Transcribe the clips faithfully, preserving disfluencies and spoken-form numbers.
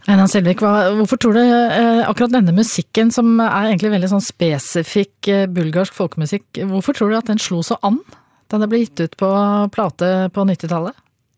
Einar Selvik, hva, hvorfor tror du eh, akkurat denne musikken, som er egentlig veldig sånn spesifikk eh, bulgarsk folkemusikk, hvorfor tror du at den slo så an da det ble gitt ut på plate på nittitallet?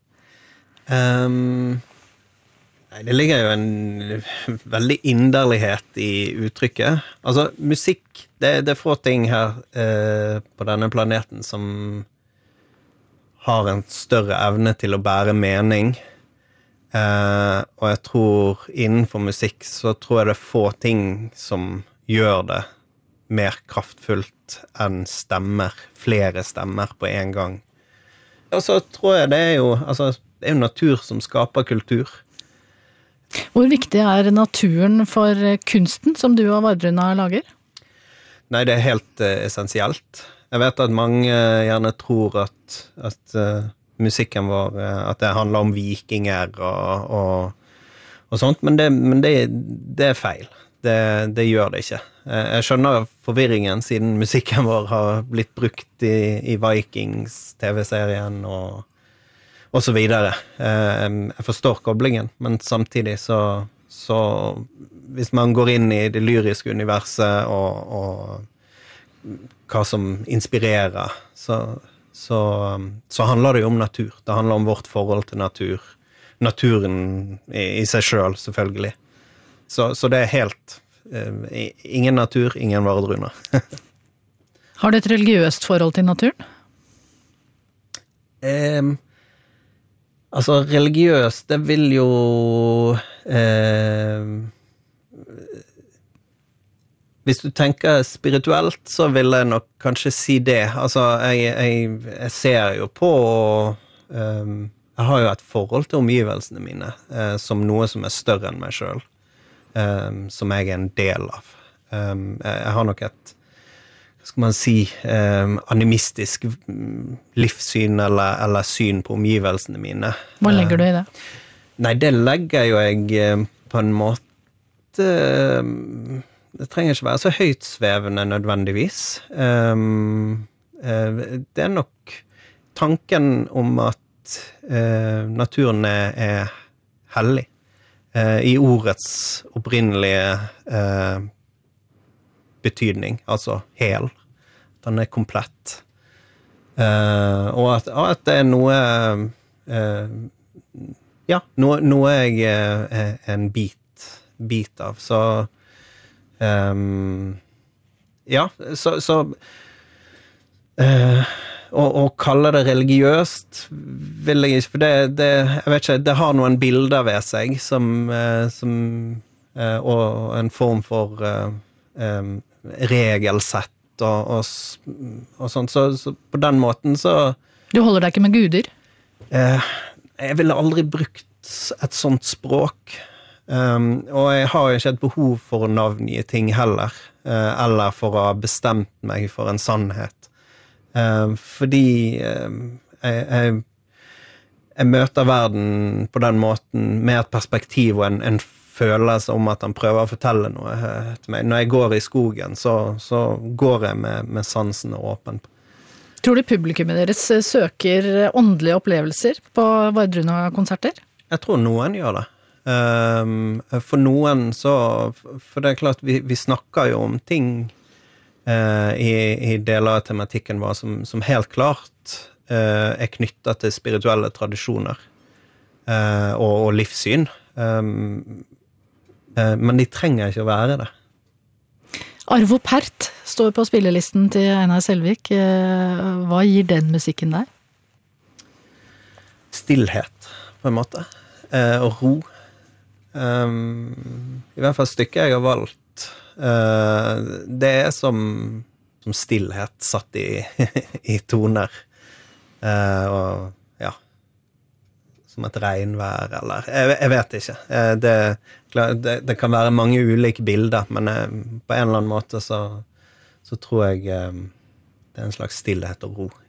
Um, nei, det ligger jo en veldig inderlighet i uttrykket. Altså, musikk, det, det er få ting her eh, på denne planeten som har en større evne til å bære mening. Uh, og jeg tror innenfor musikk så tror jeg det er få ting som gjør det mer kraftfullt enn stemmer, flere stemmer på en gang. Og så tror jeg det er jo, altså, det er jo natur som skaper kultur. Hvor viktig er naturen for kunsten som du og Vardruna lager? Nei, det er helt uh, essensielt. Jeg vet at mange gjerne tror at, at uh, musikken vår, at det handler om vikinger og, og, og sånt, men, det, men det, det er feil. Det, det gjør det ikke. Jeg skjønner forvirringen siden musikken vår har blitt brukt i, i Vikings-tv-serien og, og så videre. Jeg forstår koblingen, men samtidig så, så hvis man går inn i det lyriske universet og, og hva som inspirerer, så Så, så handler det jo om natur. Det handler om vårt forhold til natur. Naturen i, i seg selv, selvfølgelig. Så, så det er helt eh, ingen natur, ingen Vardruna. Har du et religiøst forhold til naturen? Eh, altså, religiøst, det vil jo eh, Hvis du tenker spirituelt, så vil jeg nok kanskje si det. Altså, jeg, jeg, jeg ser jo på, um, jeg har jo et forhold til omgivelsene mine, uh, som noe som er større enn meg selv, um, som jeg er en del av. Um, jeg, jeg har nok et, hva skal man si, um, animistisk livssyn eller, eller syn på omgivelsene mine. Hva legger du i det? Uh, nei, det legger jo jeg uh, på en måte... Uh, Det trenger ikke være så høytsvevende nødvendigvis. Um, uh, det er nok tanken om at uh, naturen er, er hellig. Uh, I ordets opprinnelige uh, betydning, altså hel. Den er komplett. Uh, og at, at det er noe uh, ja, noe, noe jeg er en bit, bit av. Så Um, ja, så, så uh, å, å kalle det religiøst vil jeg ikke, for det, det, jeg vet ikke, det har noen bilder ved seg som, uh, som uh, og en form for uh, um, regelsett og, og, og sånt, så, så på den måten så Du holder deg ikke med guder? Uh, jeg ville aldri brukt et sånt språk. Um, og jeg har ikke et behov for å navngi ting heller, uh, eller for å ha bestemt meg for en sannhet. Uh, fordi uh, jeg, jeg, jeg møter verden på den måten med et perspektiv og en, en følelse om at han prøver å fortelle noe uh, til meg. Når jeg går i skogen, så, så går jeg med, med sansene åpen. Tror du publikummet deres søker åndelige opplevelser på Vardruna-konserter? Jeg tror noen gjør det. Um, for noen så, for det er klart vi, vi snakker jo om ting uh, i, i deler av tematikken vår som, som helt klart uh, er knyttet til spirituelle tradisjoner uh, og, og livssyn, um, uh, men de trenger ikke å være det. Arvo Pärt står på spillelisten til Einar Selvik. Uh, hva gir den musikken deg? Stillhet, på en måte, uh, og ro. Um, I hvert fall stykket jeg har valgt uh, det er som, som stillhet satt i, i toner uh, og ja som et regnvær eller jeg, jeg vet ikke uh, det, det, det kan være mange ulike bilder, men uh, på en eller annen måte så, så tror jeg um, det er en slags stillhet og ro